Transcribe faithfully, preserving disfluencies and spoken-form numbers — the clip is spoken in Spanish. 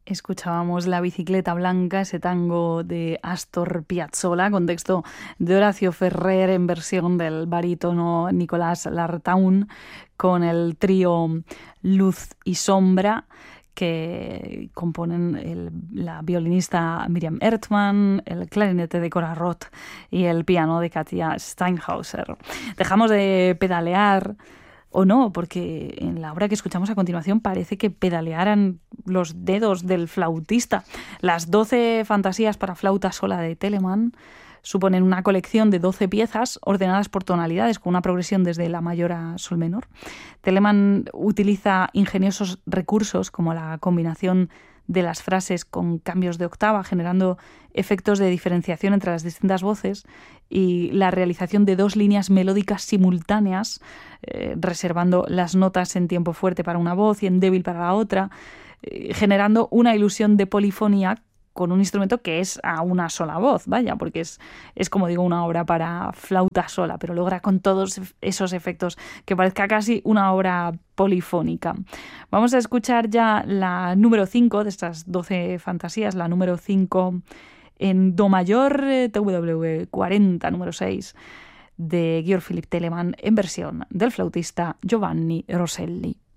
Escuchábamos La bicicleta blanca, ese tango de Astor Piazzolla, con texto de Horacio Ferrer en versión del barítono Nicolás Lartaun, con el trío Luz y Sombra, que componen el, la violinista Miriam Ertmann, el clarinete de Cora Roth y el piano de Katia Steinhauser. Dejamos de pedalear, o no, porque en la obra que escuchamos a continuación parece que pedalearan los dedos del flautista. Las doce fantasías para flauta sola de Telemann suponen una colección de doce piezas ordenadas por tonalidades, con una progresión desde la mayor a sol menor. Telemann utiliza ingeniosos recursos como la combinación de las frases con cambios de octava, generando efectos de diferenciación entre las distintas voces, y la realización de dos líneas melódicas simultáneas, eh, reservando las notas en tiempo fuerte para una voz y en débil para la otra, eh, generando una ilusión de polifonía con un instrumento que es a una sola voz, vaya, porque es, es como digo, una obra para flauta sola, pero logra con todos esos efectos que parezca casi una obra polifónica. Vamos a escuchar ya la número cinco de estas doce fantasías, la número cinco en do mayor, T W cuarenta, número seis, de Georg Philipp Telemann, en versión del flautista Giovanni Roselli.